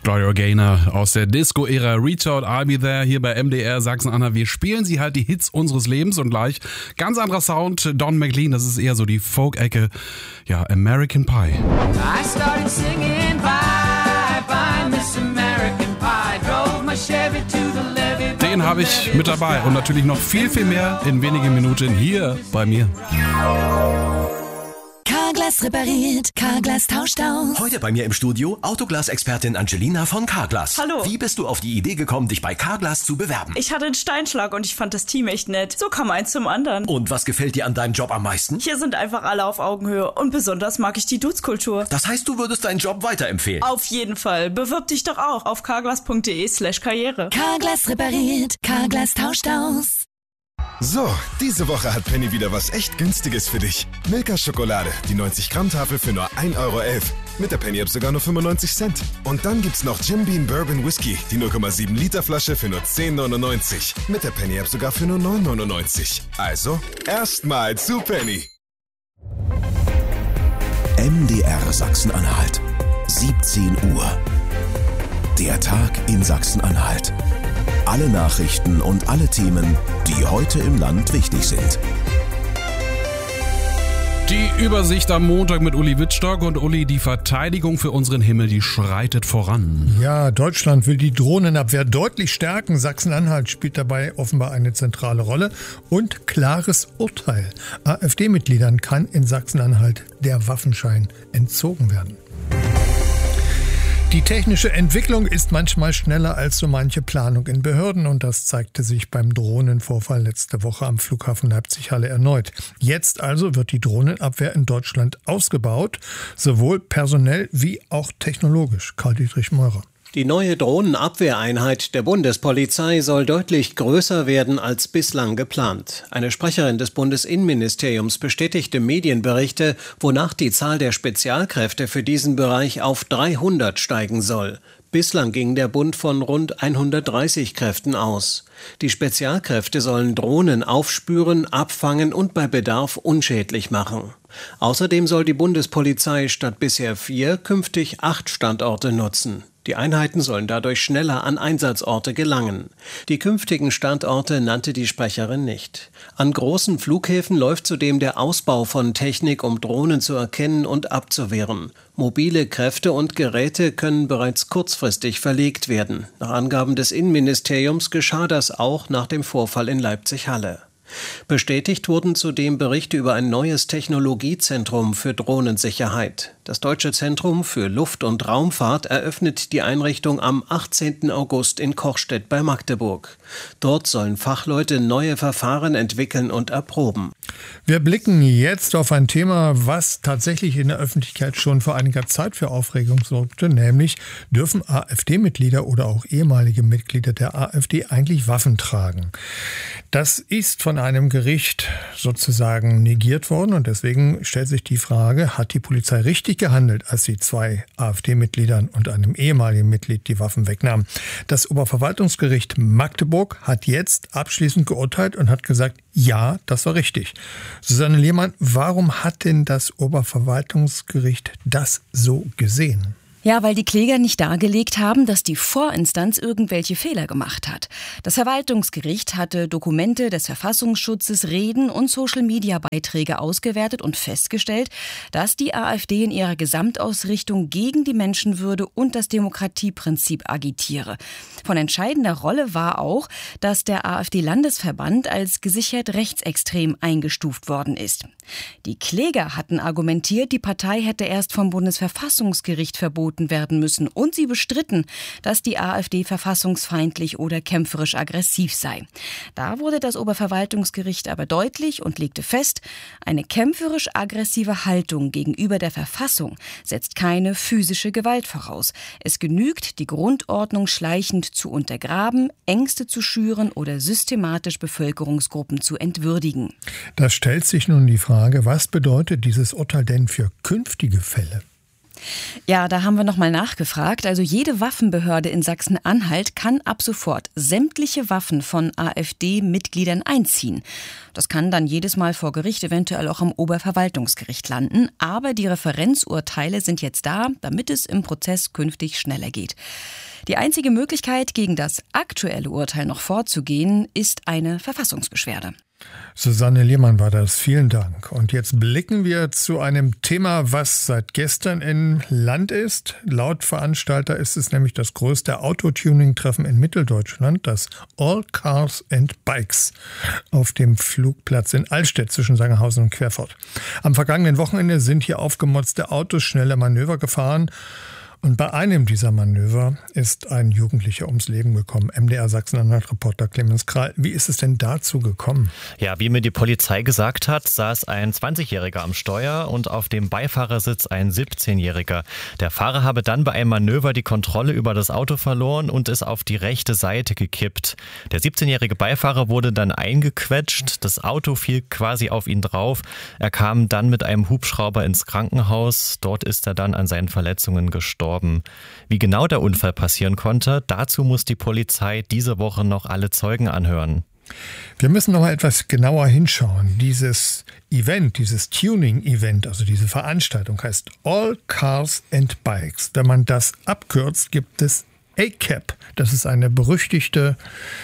Gloria Gaynor aus der Disco-Ära, Reach Out, I'll Be There, hier bei MDR Sachsen-Anhalt. Wir spielen sie halt die Hits unseres Lebens und gleich ganz anderer Sound. Don McLean, das ist eher so die Folk-Ecke. Ja, American Pie. I started singing Bye, bye, Miss American Pie. Drove my Chevy to the levee. Den habe ich mit dabei und natürlich noch viel, viel mehr in wenigen Minuten hier bei mir. Carglass repariert, Carglass tauscht aus. Heute bei mir im Studio Autoglas-Expertin Angelina von Carglass. Hallo. Wie bist du auf die Idee gekommen, dich bei Carglass zu bewerben? Ich hatte einen Steinschlag und ich fand das Team echt nett. So kam eins zum anderen. Und was gefällt dir an deinem Job am meisten? Hier sind einfach alle auf Augenhöhe und besonders mag ich die Dutzkultur. Das heißt, du würdest deinen Job weiterempfehlen? Auf jeden Fall. Bewirb dich doch auch auf carglass.de/karriere. Carglass repariert, Carglass tauscht aus. So, diese Woche hat Penny wieder was echt Günstiges für dich. Milka Schokolade, die 90-Gramm-Tafel für nur 1,11 €. Mit der Penny-App sogar nur 95 Cent. Und dann gibt's noch Jim Beam Bourbon Whisky, die 0,7 Liter Flasche für nur 10,99. Mit der Penny-App sogar für nur 9,99. Also, erstmal zu Penny. MDR Sachsen-Anhalt, 17 Uhr. Der Tag in Sachsen-Anhalt. Alle Nachrichten und alle Themen, die heute im Land wichtig sind. Die Übersicht am Montag mit Uli Wittstock. Und Uli, die Verteidigung für unseren Himmel, die schreitet voran. Ja, Deutschland will die Drohnenabwehr deutlich stärken. Sachsen-Anhalt spielt dabei offenbar eine zentrale Rolle. Und klares Urteil. AfD-Mitgliedern kann in Sachsen-Anhalt der Waffenschein entzogen werden. Die technische Entwicklung ist manchmal schneller als so manche Planung in Behörden und das zeigte sich beim Drohnenvorfall letzte Woche am Flughafen Leipzig-Halle erneut. Jetzt also wird die Drohnenabwehr in Deutschland ausgebaut, sowohl personell wie auch technologisch. Karl-Dietrich Meurer. Die neue Drohnenabwehreinheit der Bundespolizei soll deutlich größer werden als bislang geplant. Eine Sprecherin des Bundesinnenministeriums bestätigte Medienberichte, wonach die Zahl der Spezialkräfte für diesen Bereich auf 300 steigen soll. Bislang ging der Bund von rund 130 Kräften aus. Die Spezialkräfte sollen Drohnen aufspüren, abfangen und bei Bedarf unschädlich machen. Außerdem soll die Bundespolizei statt bisher 4 künftig 8 Standorte nutzen. Die Einheiten sollen dadurch schneller an Einsatzorte gelangen. Die künftigen Standorte nannte die Sprecherin nicht. An großen Flughäfen läuft zudem der Ausbau von Technik, um Drohnen zu erkennen und abzuwehren. Mobile Kräfte und Geräte können bereits kurzfristig verlegt werden. Nach Angaben des Innenministeriums geschah das auch nach dem Vorfall in Leipzig-Halle. Bestätigt wurden zudem Berichte über ein neues Technologiezentrum für Drohnensicherheit. Das Deutsche Zentrum für Luft- und Raumfahrt eröffnet die Einrichtung am 18. August in Kochstedt bei Magdeburg. Dort sollen Fachleute neue Verfahren entwickeln und erproben. Wir blicken jetzt auf ein Thema, was tatsächlich in der Öffentlichkeit schon vor einiger Zeit für Aufregung sorgte, nämlich dürfen AfD-Mitglieder oder auch ehemalige Mitglieder der AfD eigentlich Waffen tragen? Das ist von einem Gericht sozusagen negiert worden und deswegen stellt sich die Frage, hat die Polizei richtig gehandelt, als sie 2 AfD-Mitgliedern und einem ehemaligen Mitglied die Waffen wegnahm? Das Oberverwaltungsgericht Magdeburg hat jetzt abschließend geurteilt und hat gesagt, ja, das war richtig. Susanne Lehmann, warum hat denn das Oberverwaltungsgericht das so gesehen? Ja, weil die Kläger nicht dargelegt haben, dass die Vorinstanz irgendwelche Fehler gemacht hat. Das Verwaltungsgericht hatte Dokumente des Verfassungsschutzes, Reden und Social-Media-Beiträge ausgewertet und festgestellt, dass die AfD in ihrer Gesamtausrichtung gegen die Menschenwürde und das Demokratieprinzip agitiere. Von entscheidender Rolle war auch, dass der AfD-Landesverband als gesichert rechtsextrem eingestuft worden ist. Die Kläger hatten argumentiert, die Partei hätte erst vom Bundesverfassungsgericht verboten werden müssen und sie bestritten, dass die AfD verfassungsfeindlich oder kämpferisch aggressiv sei. Da wurde das Oberverwaltungsgericht aber deutlich und legte fest, eine kämpferisch aggressive Haltung gegenüber der Verfassung setzt keine physische Gewalt voraus. Es genügt, die Grundordnung schleichend zu untergraben, Ängste zu schüren oder systematisch Bevölkerungsgruppen zu entwürdigen. Da stellt sich nun die Frage, was bedeutet dieses Urteil denn für künftige Fälle? Ja, da haben wir nochmal nachgefragt. Also jede Waffenbehörde in Sachsen-Anhalt kann ab sofort sämtliche Waffen von AfD-Mitgliedern einziehen. Das kann dann jedes Mal vor Gericht, eventuell auch am Oberverwaltungsgericht landen. Aber die Referenzurteile sind jetzt da, damit es im Prozess künftig schneller geht. Die einzige Möglichkeit, gegen das aktuelle Urteil noch vorzugehen, ist eine Verfassungsbeschwerde. Susanne Lehmann war das. Vielen Dank. Und jetzt blicken wir zu einem Thema, was seit gestern im Land ist. Laut Veranstalter ist es nämlich das größte Autotuning-Treffen in Mitteldeutschland, das All Cars and Bikes auf dem Flugplatz in Allstedt zwischen Sangerhausen und Querfurt. Am vergangenen Wochenende sind hier aufgemotzte Autos schnelle Manöver gefahren. Und bei einem dieser Manöver ist ein Jugendlicher ums Leben gekommen. MDR Sachsen-Anhalt-Reporter Clemens Krall. Wie ist es denn dazu gekommen? Ja, wie mir die Polizei gesagt hat, saß ein 20-Jähriger am Steuer und auf dem Beifahrersitz ein 17-Jähriger. Der Fahrer habe dann bei einem Manöver die Kontrolle über das Auto verloren und ist auf die rechte Seite gekippt. Der 17-jährige Beifahrer wurde dann eingequetscht. Das Auto fiel quasi auf ihn drauf. Er kam dann mit einem Hubschrauber ins Krankenhaus. Dort ist er dann an seinen Verletzungen gestorben. Wie genau der Unfall passieren konnte, dazu muss die Polizei diese Woche noch alle Zeugen anhören. Wir müssen noch mal etwas genauer hinschauen. Dieses Event, dieses Tuning-Event, also diese Veranstaltung heißt All Cars and Bikes. Wenn man das abkürzt, gibt es ACAB. Das ist eine berüchtigte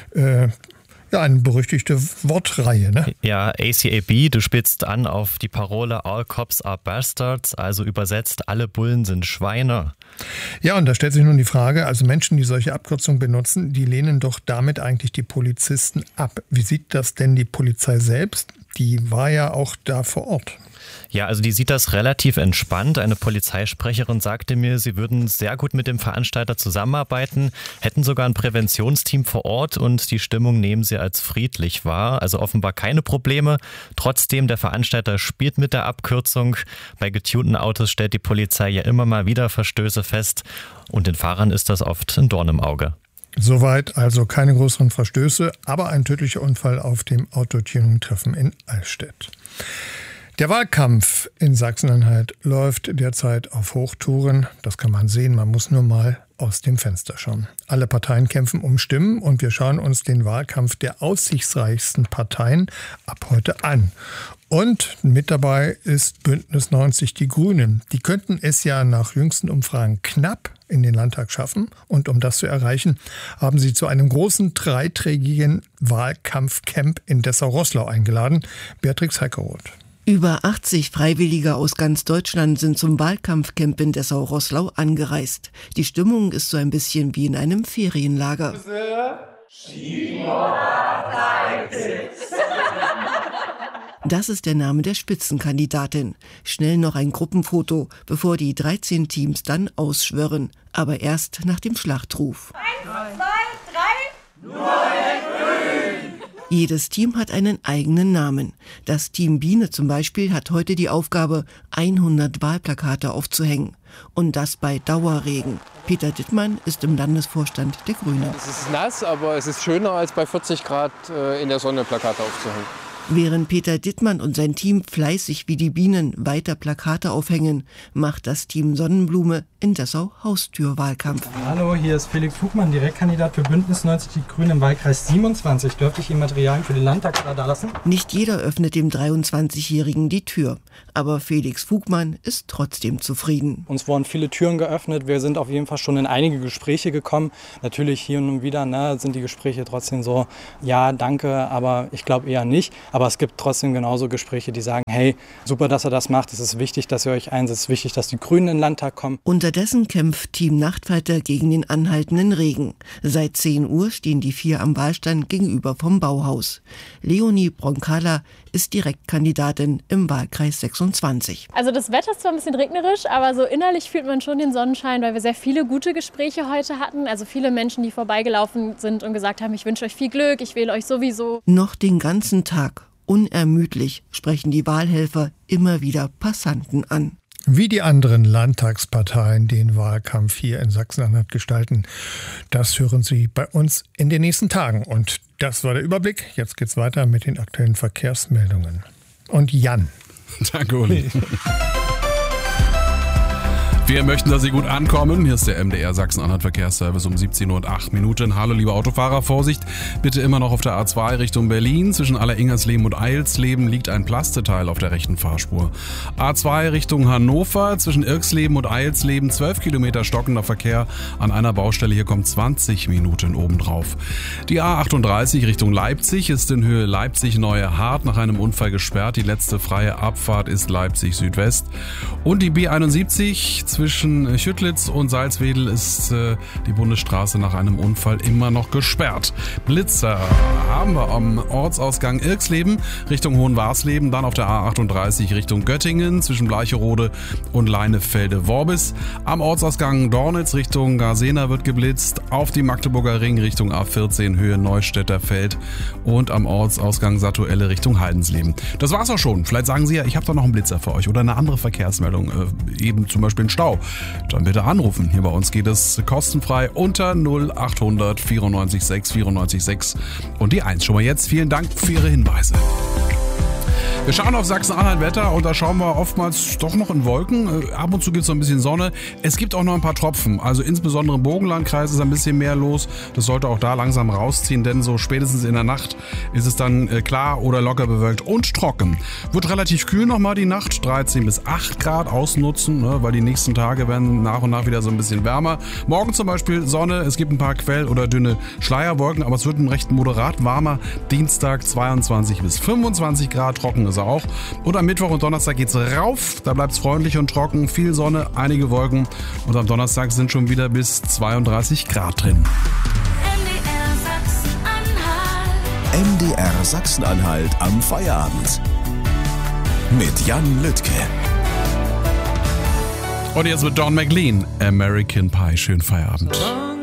Wortreihe, ne? Ja, ACAB, du spitzt an auf die Parole All Cops are Bastards, also übersetzt, alle Bullen sind Schweine. Ja, und da stellt sich nun die Frage, also Menschen, die solche Abkürzungen benutzen, die lehnen doch damit eigentlich die Polizisten ab. Wie sieht das denn die Polizei selbst? Die war ja auch da vor Ort. Ja, also die sieht das relativ entspannt. Eine Polizeisprecherin sagte mir, sie würden sehr gut mit dem Veranstalter zusammenarbeiten, hätten sogar ein Präventionsteam vor Ort und die Stimmung nehmen sie als friedlich wahr. Also offenbar keine Probleme. Trotzdem, der Veranstalter spielt mit der Abkürzung. Bei getunten Autos stellt die Polizei ja immer mal wieder Verstöße fest und den Fahrern ist das oft ein Dorn im Auge. Soweit also keine größeren Verstöße, aber ein tödlicher Unfall auf dem Autotuning-Treffen in Allstedt. Der Wahlkampf in Sachsen-Anhalt läuft derzeit auf Hochtouren. Das kann man sehen, man muss nur mal aus dem Fenster schauen. Alle Parteien kämpfen um Stimmen und wir schauen uns den Wahlkampf der aussichtsreichsten Parteien ab heute an. Und mit dabei ist Bündnis 90 Die Grünen. Die könnten es ja nach jüngsten Umfragen knapp in den Landtag schaffen. Und um das zu erreichen, haben sie zu einem großen dreitägigen Wahlkampfcamp in Dessau-Roßlau eingeladen. Beatrix Heickeroth. Über 80 Freiwillige aus ganz Deutschland sind zum Wahlkampfcamp in Dessau-Roßlau angereist. Die Stimmung ist so ein bisschen wie in einem Ferienlager. Das ist der Name der Spitzenkandidatin. Schnell noch ein Gruppenfoto, bevor die 13 Teams dann ausschwören. Aber erst nach dem Schlachtruf. 1, 2, 3, nur Grün! Jedes Team hat einen eigenen Namen. Das Team Biene zum Beispiel hat heute die Aufgabe, 100 Wahlplakate aufzuhängen. Und das bei Dauerregen. Peter Dittmann ist im Landesvorstand der Grünen. Es ist nass, aber es ist schöner als bei 40 Grad in der Sonne Plakate aufzuhängen. Während Peter Dittmann und sein Team fleißig wie die Bienen weiter Plakate aufhängen, macht das Team Sonnenblume in Dessau Haustürwahlkampf. Hallo, hier ist Felix Fugmann, Direktkandidat für Bündnis 90 Die Grünen im Wahlkreis 27. Dürfte ich Ihnen Materialien für den Landtagswahl da lassen? Nicht jeder öffnet dem 23-Jährigen die Tür. Aber Felix Fugmann ist trotzdem zufrieden. Uns wurden viele Türen geöffnet. Wir sind auf jeden Fall schon in einige Gespräche gekommen. Natürlich hier und wieder sind die Gespräche trotzdem so, ja, danke, aber ich glaube eher nicht. Aber es gibt trotzdem genauso Gespräche, die sagen, hey, super, dass er das macht. Es ist wichtig, dass ihr euch einsetzt. Es ist wichtig, dass die Grünen in den Landtag kommen. Unterdessen kämpft Team Nachtfalter gegen den anhaltenden Regen. Seit 10 Uhr stehen die 4 am Wahlstand gegenüber vom Bauhaus. Leonie Broncala ist Direktkandidatin im Wahlkreis 26. Also das Wetter ist zwar ein bisschen regnerisch, aber so innerlich fühlt man schon den Sonnenschein, weil wir sehr viele gute Gespräche heute hatten. Also viele Menschen, die vorbeigelaufen sind und gesagt haben, ich wünsche euch viel Glück, ich wähle euch sowieso. Noch den ganzen Tag, unermüdlich, sprechen die Wahlhelfer immer wieder Passanten an. Wie die anderen Landtagsparteien den Wahlkampf hier in Sachsen-Anhalt gestalten, das hören Sie bei uns in den nächsten Tagen. Und das war der Überblick. Jetzt geht's weiter mit den aktuellen Verkehrsmeldungen. Und Jan. Danke, Uli. Wir möchten, dass Sie gut ankommen. Hier ist der MDR Sachsen-Anhalt Verkehrsservice um 17 Uhr und 8 Minuten. Hallo liebe Autofahrer, Vorsicht, bitte immer noch auf der A2 Richtung Berlin. Zwischen Alleringersleben und Eilsleben liegt ein Plasteteil auf der rechten Fahrspur. A2 Richtung Hannover, zwischen Irksleben und Eilsleben 12 Kilometer stockender Verkehr an einer Baustelle. Hier kommt 20 Minuten obendrauf. Die A38 Richtung Leipzig ist in Höhe Leipzig-Neue Hart nach einem Unfall gesperrt. Die letzte freie Abfahrt ist Leipzig Südwest. Und die B71 zwischen Schüttlitz und Salzwedel ist die Bundesstraße nach einem Unfall immer noch gesperrt. Blitzer haben wir am Ortsausgang Irksleben Richtung Hohenwarsleben, dann auf der A38 Richtung Göttingen zwischen Bleicherode und Leinefelde-Worbis. Am Ortsausgang Dornitz Richtung Garsena wird geblitzt, auf die Magdeburger Ring Richtung A14 Höhe Neustädter Feld und am Ortsausgang Satuelle Richtung Heidensleben. Das war's auch schon. Vielleicht sagen Sie ja, ich habe doch noch einen Blitzer für euch oder eine andere Verkehrsmeldung, eben zum Beispiel einen Stau. Dann bitte anrufen. Hier bei uns geht es kostenfrei unter 0800 94 6 94 6 und die 1. Schon mal jetzt vielen Dank für Ihre Hinweise. Wir schauen auf Sachsen-Anhalt Wetter und da schauen wir oftmals doch noch in Wolken. Ab und zu gibt es noch ein bisschen Sonne. Es gibt auch noch ein paar Tropfen. Also insbesondere im Burgenlandkreis ist ein bisschen mehr los. Das sollte auch da langsam rausziehen, denn so spätestens in der Nacht ist es dann klar oder locker bewölkt und trocken. Wird relativ kühl nochmal die Nacht. 13 bis 8 Grad ausnutzen, weil die nächsten Tage werden nach und nach wieder so ein bisschen wärmer. Morgen zum Beispiel Sonne. Es gibt ein paar Quell- oder dünne Schleierwolken, aber es wird ein recht moderat warmer Dienstag 22 bis 25 Grad. Trocken ist auch. Und am Mittwoch und Donnerstag geht's rauf. Da bleibt's freundlich und trocken. Viel Sonne, einige Wolken. Und am Donnerstag sind schon wieder bis 32 Grad drin. MDR Sachsen-Anhalt am Feierabend. Mit Jan Lüttke. Und jetzt mit Don McLean. American Pie. Schönen Feierabend.